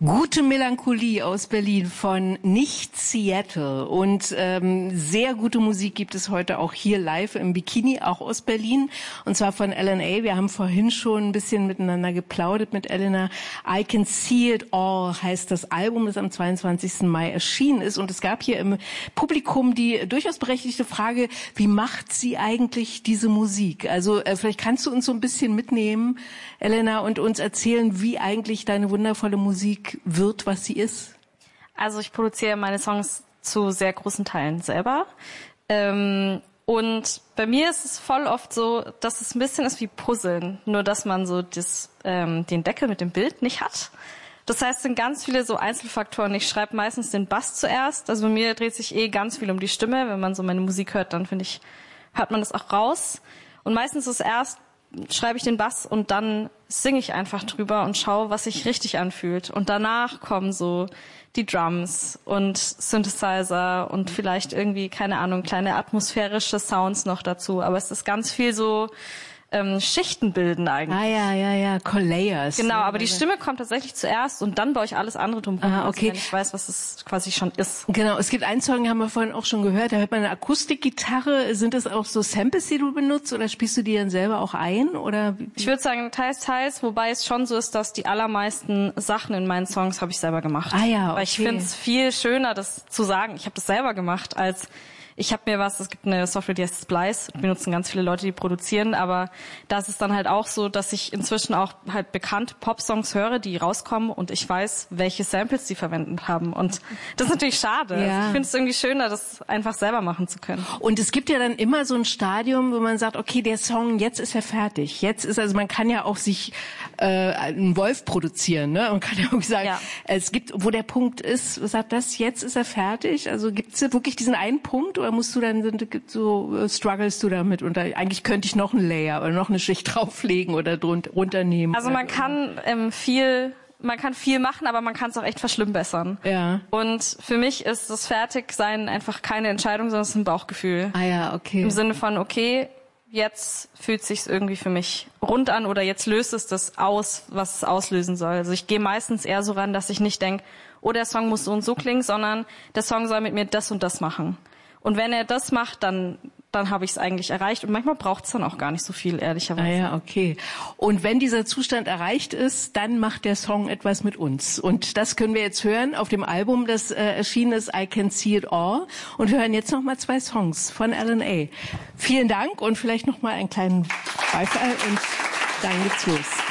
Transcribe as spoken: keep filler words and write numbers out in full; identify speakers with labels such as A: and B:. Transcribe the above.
A: Gute Melancholie aus Berlin von Nicht Seattle. Und ähm, sehr gute Musik gibt es heute auch hier live im Bikini, auch aus Berlin. Und zwar von L N A. Wir haben vorhin schon ein bisschen miteinander geplaudert mit Elena. I Can See It All heißt das Album, das am zweiundzwanzigsten Mai erschienen ist. Und es gab hier im Publikum die durchaus berechtigte Frage, wie macht sie eigentlich diese Musik? Also äh, vielleicht kannst du uns so ein bisschen mitnehmen, Elena, und uns erzählen, wie eigentlich deine wundervolle Musik wird, was sie ist?
B: Also ich produziere meine Songs zu sehr großen Teilen selber. Ähm, und bei mir ist es voll oft so, dass es ein bisschen ist wie Puzzeln, nur dass man so das, ähm, den Deckel mit dem Bild nicht hat. Das heißt, es sind ganz viele so Einzelfaktoren. Ich schreibe meistens den Bass zuerst. Also bei mir dreht sich eh ganz viel um die Stimme. Wenn man so meine Musik hört, dann finde ich, hört man das auch raus. Und meistens ist erst schreibe ich den Bass und dann singe ich einfach drüber und schaue, was sich richtig anfühlt. Und danach kommen so die Drums und Synthesizer und vielleicht irgendwie, keine Ahnung, kleine atmosphärische Sounds noch dazu. Aber es ist ganz viel so ähm, Schichten bilden eigentlich.
A: Ah ja, ja, ja, Layers.
B: Genau, aber die Stimme kommt tatsächlich zuerst und dann baue ich alles andere drumherum,
A: ah, okay.
B: also wenn ich weiß, was es quasi schon ist.
A: Genau, es gibt einen Song, den haben wir vorhin auch schon gehört, da hört man eine Akustikgitarre. Sind das auch so Samples, die du benutzt, oder spielst du die dann selber auch ein? Oder?
B: Ich würde sagen, teils, teils, wobei es schon so ist, dass die allermeisten Sachen in meinen Songs habe ich selber gemacht.
A: Ah ja, okay.
B: Weil ich finde es viel schöner, das zu sagen, ich habe das selber gemacht, als ich habe mir was, es gibt eine Software, die heißt Splice, benutzen ganz viele Leute, die produzieren, aber da ist es dann halt auch so, dass ich inzwischen auch halt bekannte Pop-Songs höre, die rauskommen und ich weiß, welche Samples die verwendet haben, und das ist natürlich schade.
A: Ja.
B: Also ich finde es irgendwie schöner, das einfach selber machen zu können.
A: Und es gibt ja dann immer so ein Stadium, wo man sagt, okay, der Song, jetzt ist er fertig. Jetzt ist, also man kann ja auch sich äh, einen Wolf produzieren, ne? Man kann ja auch sagen, ja. Es gibt, wo der Punkt ist, sagt das, jetzt ist er fertig. Also gibt es wirklich diesen einen Punkt, oder musst du dann, so strugglest du damit? Und da, eigentlich könnte ich noch ein Layer oder noch eine Schicht drauflegen oder drunter runternehmen.
B: Also man kann ähm, viel, man kann viel machen, aber man kann es auch echt verschlimmbessern.
A: Ja.
B: Und für mich ist das Fertigsein einfach keine Entscheidung, sondern es ist ein Bauchgefühl.
A: Ah ja, okay.
B: Im Sinne von, okay, jetzt fühlt sich's irgendwie für mich rund an, oder jetzt löst es das aus, was es auslösen soll. Also ich gehe meistens eher so ran, dass ich nicht denke, oh, der Song muss so und so klingen, sondern der Song soll mit mir das und das machen. Und wenn er das macht, dann dann habe ich es eigentlich erreicht. Und manchmal braucht es dann auch gar nicht so viel, ehrlicherweise.
A: Ah ja, okay. Und wenn dieser Zustand erreicht ist, dann macht der Song etwas mit uns. Und das können wir jetzt hören auf dem Album, das äh, erschienen ist, I Can See It All. Und wir hören jetzt noch mal zwei Songs von L N A. Vielen Dank und vielleicht noch mal einen kleinen Beifall und dann geht's los.